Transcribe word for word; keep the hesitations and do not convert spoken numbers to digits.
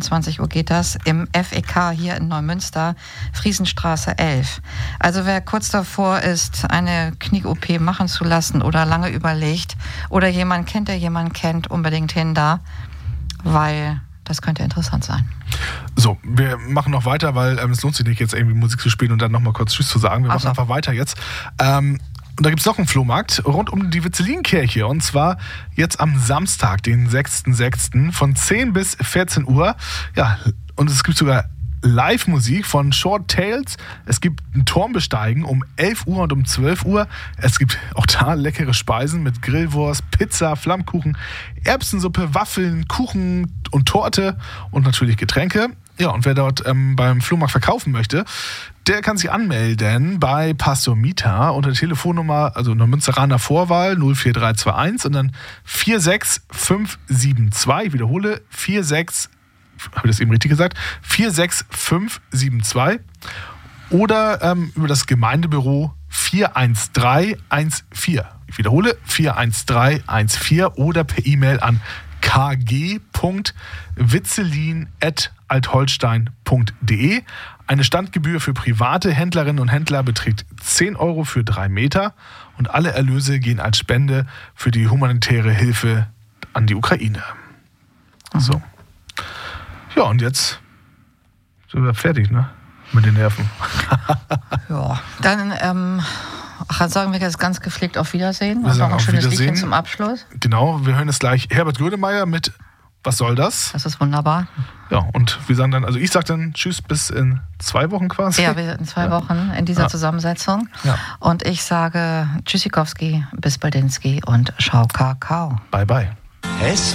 zweiundzwanzig Uhr geht das, im F E K hier in Neumünster, Friesenstraße elf. Also wer kurz davor ist, eine Knie-O P machen zu lassen oder lange überlegt oder jemand kennt, der jemanden kennt, unbedingt hin da, weil das könnte interessant sein. So, wir machen noch weiter, weil ähm, es lohnt sich nicht, jetzt irgendwie Musik zu spielen und dann nochmal kurz Tschüss zu sagen. Wir Ach machen so. einfach weiter jetzt. Ähm, und da gibt es noch einen Flohmarkt rund um die Witzelinkirche. Und zwar jetzt am Samstag, den sechsten sechsten von zehn bis vierzehn Uhr. Ja, und es gibt sogar Live-Musik von Short Tales. Es gibt ein Turmbesteigen um elf Uhr und um zwölf Uhr. Es gibt auch da leckere Speisen mit Grillwurst, Pizza, Flammkuchen, Erbsensuppe, Waffeln, Kuchen und Torte und natürlich Getränke. Ja, und wer dort ähm, beim Flohmarkt verkaufen möchte, der kann sich anmelden bei Pastor Mita unter der Telefonnummer, also einer Münsteraner Vorwahl null vier drei zwei eins und dann vier sechs fünf sieben zwei. Ich wiederhole, vier sechs habe ich das eben richtig gesagt? vier sechs fünf sieben zwei oder ähm, über das Gemeindebüro vier eins drei eins vier. Ich wiederhole, vier eins drei eins vier oder per E-Mail an k g punkt witzelin at altholstein punkt de. Eine Standgebühr für private Händlerinnen und Händler beträgt zehn Euro für drei Meter und alle Erlöse gehen als Spende für die humanitäre Hilfe an die Ukraine. Mhm. So. Ja, und jetzt sind wir fertig, ne? Mit den Nerven. Ja, dann ähm, ach, sagen wir jetzt ganz gepflegt auf Wiedersehen. Wir und sagen noch ein auf schönes Wiedersehen. Liedchen zum Abschluss. Genau, wir hören jetzt gleich Herbert Grönemeyer mit Was soll das? Das ist wunderbar. Ja, und wir sagen dann, also ich sage dann Tschüss bis in zwei Wochen quasi. Ja, wir sind in zwei ja. Wochen in dieser ja. Zusammensetzung. Ja. Und ich sage Tschüssikowski, bis Baldinski und Schau Kakao. Bye, bye. S